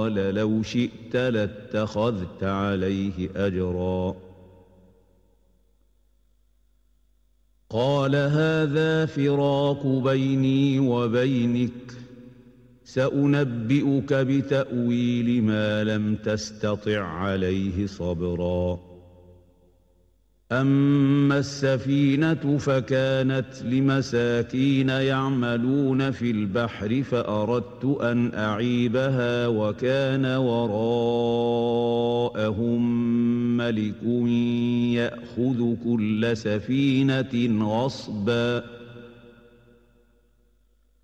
قال لو شئت لاتخذت عليه أجرا قال هذا فراق بيني وبينك سأنبئك بتأويل ما لم تستطع عليه صبرا أما السفينة فكانت لمساكين يعملون في البحر فأردت أن أعيبها وكان وراءهم ملك يأخذ كل سفينة غصبا